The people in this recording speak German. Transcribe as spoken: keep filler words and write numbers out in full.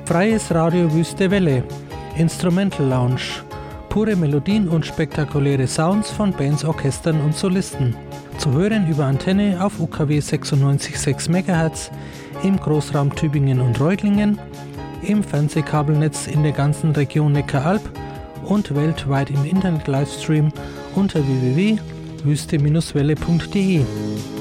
Freies Radio Wüste Welle, Instrumental Lounge, pure Melodien und spektakuläre Sounds von Bands, Orchestern und Solisten. Zu hören über Antenne auf U K W sechsundneunzig Komma sechs Megahertz, im Großraum Tübingen und Reutlingen, im Fernsehkabelnetz in der ganzen Region Neckaralb und weltweit im Internet-Livestream unter w w w punkt wüste Bindestrich welle punkt de.